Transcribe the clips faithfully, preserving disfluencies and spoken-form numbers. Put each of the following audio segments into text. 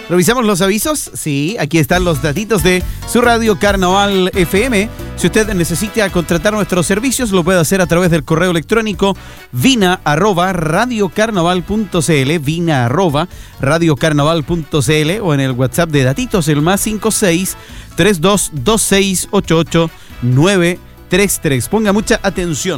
¿Revisamos los avisos? Sí, aquí están los datitos de su radio Carnaval F M. Si usted necesita contratar nuestros servicios, lo puede hacer a través del correo electrónico vina arroba radiocarnaval punto cl, vina arroba radiocarnaval punto cl, o en el WhatsApp de datitos, el más cinco seis tres dos dos seis ocho ocho nueve tres tres. Ponga mucha atención.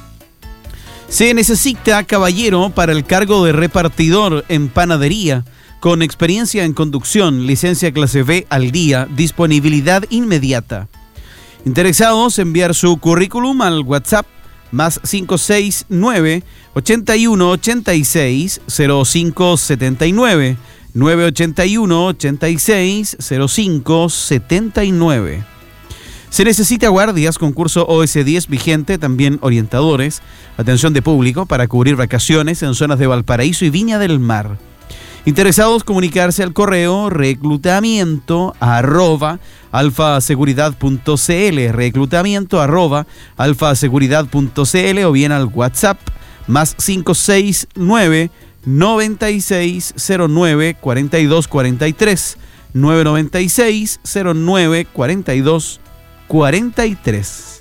Se necesita caballero para el cargo de repartidor en panadería, con experiencia en conducción, licencia clase B al día, disponibilidad inmediata. Interesados, enviar su currículum al WhatsApp más cinco seis nueve ochenta y uno ochenta y seis cero cinco setenta y nueve, nueve ochenta y uno ochenta y seis cero cinco setenta y nueve. Se necesita guardias, concurso O S diez vigente, también orientadores, atención de público para cubrir vacaciones en zonas de Valparaíso y Viña del Mar. Interesados, comunicarse al correo reclutamiento arroba alfaseguridad punto cl, reclutamiento arroba alfaseguridad punto cl, o bien al WhatsApp más cinco seis nueve noventa y seis cero nueve cuarenta y dos cuarenta y tres, nueve noventa y seis cero nueve cuarenta y dos cuarenta y tres.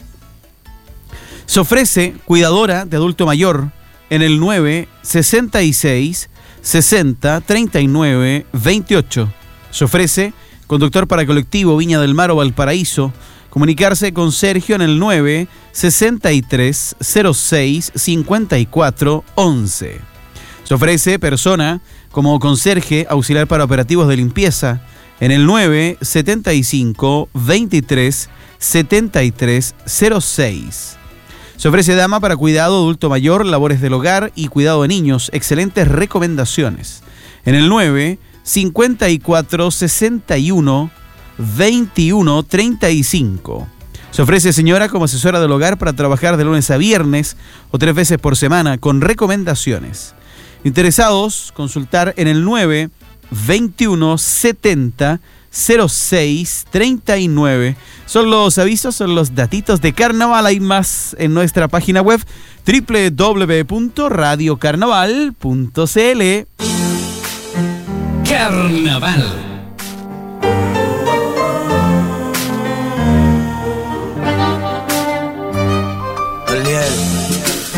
Se ofrece cuidadora de adulto mayor en el nueve sesenta y seis sesenta treinta y nueve veintiocho. Se ofrece conductor para colectivo Viña del Mar o Valparaíso. Comunicarse con Sergio en el nueve sesenta y tres cero seis cincuenta y cuatro once. Se ofrece persona como conserje auxiliar para operativos de limpieza en el nueve setenta y cinco veintitrés setenta y tres cero seis. Se ofrece dama para cuidado adulto mayor, labores del hogar y cuidado de niños. Excelentes recomendaciones. En el nueve cincuenta y cuatro sesenta y uno veintiuno treinta y cinco. Se ofrece señora como asesora del hogar para trabajar de lunes a viernes o tres veces por semana con recomendaciones. Interesados, consultar en el nueve veintiuno setenta cero seis treinta y nueve. Son los avisos, son los datitos de carnaval. Hay más en nuestra página web doble u doble u doble u punto radio carnaval punto cl. Carnaval.